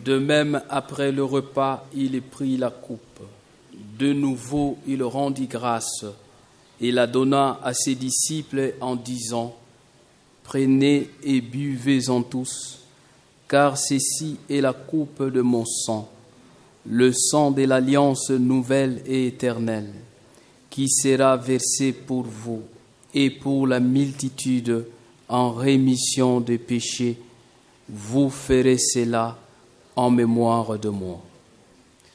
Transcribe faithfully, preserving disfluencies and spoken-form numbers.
De même, après le repas, il prit la coupe. De nouveau, il rendit grâce et la donna à ses disciples en disant : « Prenez et buvez-en tous, car ceci est la coupe de mon sang, le sang de l'alliance nouvelle et éternelle, qui sera versé pour vous et pour la multitude en rémission des péchés. Vous ferez cela en mémoire de moi. »